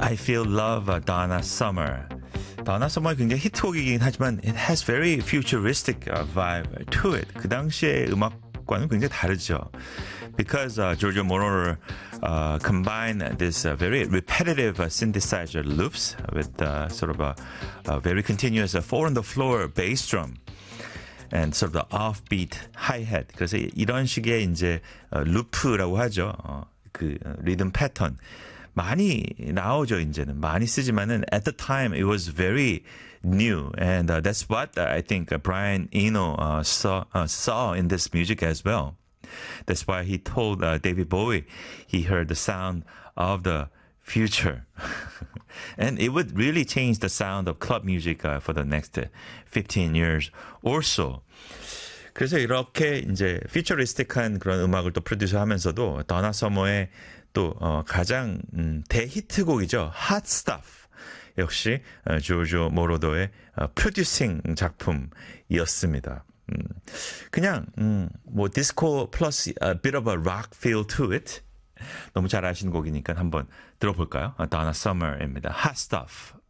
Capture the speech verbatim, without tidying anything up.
I Feel Love, Donna Summer. Donna Summer 굉장히 히트곡이긴 하지만 it has very futuristic vibe to it. 그 당시의 음악과는 굉장히 다르죠. Because uh, Giorgio Moroder uh, combined this uh, very repetitive uh, synthesizer loops with uh, sort of a, a very continuous uh, four on the floor bass drum. And sort of the offbeat hi-hat. 그래서 이런 식의 이제 루프라고 하죠. 어, 그 리듬 패턴 많이 나오죠. 이제는 많이 쓰지만은 at the time it was very new, and uh, that's what I think uh, Brian Eno uh, saw uh, saw in this music as well. That's why he told uh, David Bowie he heard the sound of the future. And it would really change the sound of club music uh, for the next fifteen years or so. 그래서 이렇게 이제 퓨처리스틱한 그런 음악을 또 프로듀서하면서도 더나 서머의 또 어, 가장 음, 대히트곡이죠. Hot Stuff. 역시 어, 조조 모로더의 어, 프로듀싱 작품이었습니다. 음, 그냥 음, 뭐 디스코 플러스 a bit of a rock feel to it. 너무 잘 아시는 곡이니까 한번 들어볼까요? Donna Summer입니다. Hot Stuff.